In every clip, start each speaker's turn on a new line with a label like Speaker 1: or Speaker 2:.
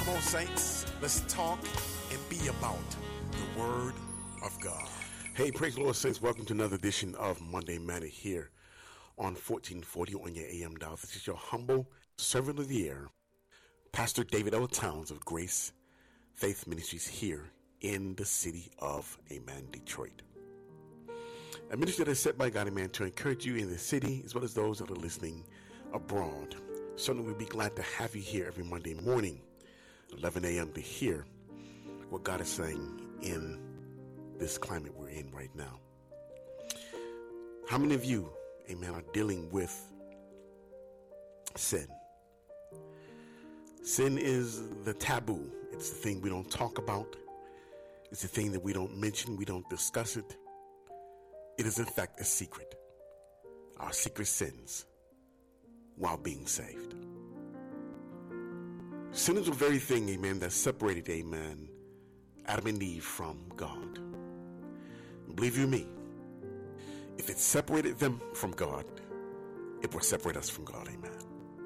Speaker 1: Come on, saints. Let's talk and be about the Word of God.
Speaker 2: Hey, praise the Lord, saints. Welcome to another edition of Monday Manna here on 1440 on your AM dial. This is your humble servant of the air, Pastor David L. Towns of Grace Faith Ministries here in the city of Detroit. A ministry that is set by God and man to encourage you in the city as well as those that are listening abroad. Certainly we'll be glad to have you here every Monday morning, 11 a.m. to hear what God is saying in this climate we're in right now. How many of you, amen, are dealing with sin? Sin is the taboo. It's the thing we don't talk about. It's the thing that we don't mention. We don't discuss it. It is in fact a secret. Our secret sins while being saved. Sin is the very thing, amen, that separated, amen, Adam and Eve from God. And believe you me, if it separated them from God, it will separate us from God, amen.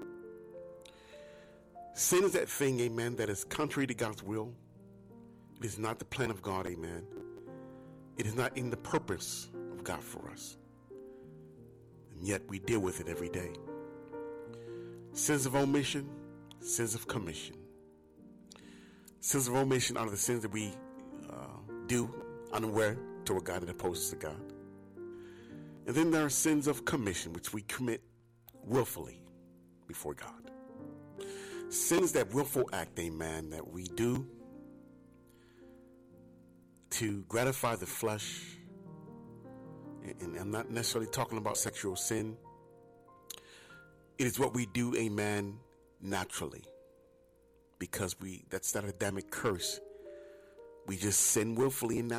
Speaker 2: Sin is that thing, amen, that is contrary to God's will. It is not the plan of God, amen. It is not in the purpose of God for us. And yet we deal with it every day. Sins of omission, sins of commission. Sins of omission are the sins that we do unaware toward God and opposes to God. And then there are sins of commission, which we commit willfully before God. Sin is that willful act, amen, that we do to gratify the flesh. And I'm not necessarily talking about sexual sin. It is what we do, amen, naturally. Because that's that Adamic curse. We just sin willfully and